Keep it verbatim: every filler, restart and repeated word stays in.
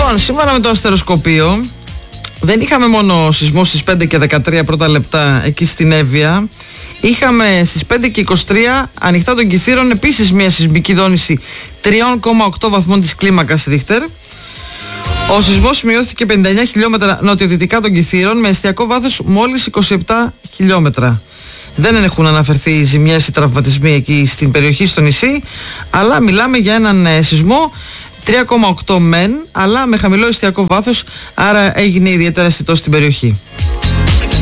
Λοιπόν, σύμφωνα με το αστεροσκοπείο, δεν είχαμε μόνο σεισμό στις πέντε και δεκατρία πρώτα λεπτά εκεί στην Εύβοια. Είχαμε στις πέντε και είκοσι τρία ανοιχτά των Κιθήρων επίσης μια σεισμική δόνηση τρία κόμμα οκτώ βαθμών της κλίμακας Ρίχτερ. Ο σεισμός σημειώθηκε πενήντα εννέα χιλιόμετρα νοτιοδυτικά των Κιθήρων με εστιακό βάθος μόλις είκοσι επτά χιλιόμετρα. Δεν έχουν αναφερθεί ζημιές ή τραυματισμοί εκεί στην περιοχή, στο νησί, αλλά μιλάμε για έναν ε, σεισμό τρία κόμμα οκτώ μεν, αλλά με χαμηλό εστιακό βάθος, άρα έγινε ιδιαίτερα αισθητό στην περιοχή.